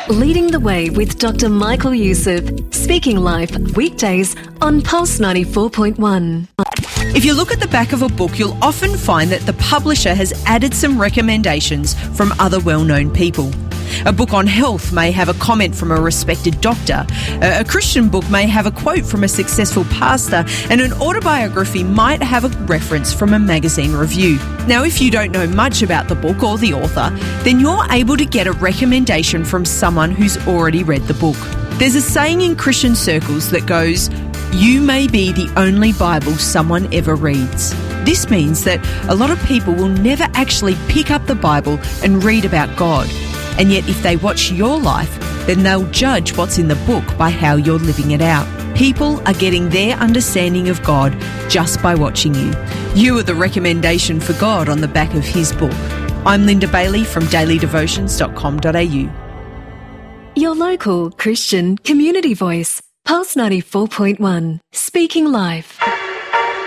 Leading the Way with Dr. Michael Youssef. Speaking Life, weekdays on Pulse 94.1. If you look at the back of a book, you'll often find that the publisher has added some recommendations from other well-known people. A book on health may have a comment from a respected doctor. A Christian book may have a quote from a successful pastor, and an autobiography might have a reference from a magazine review. Now, if you don't know much about the book or the author, then you're able to get a recommendation from someone who's already read the book. There's a saying in Christian circles that goes, "You may be the only Bible someone ever reads." This means that a lot of people will never actually pick up the Bible and read about God. And yet if they watch your life, then they'll judge what's in the book by how you're living it out. People are getting their understanding of God just by watching you. You are the recommendation for God on the back of his book. I'm Linda Bailey from dailydevotions.com.au. Your local Christian community voice. Pulse 94.1. Speaking Life.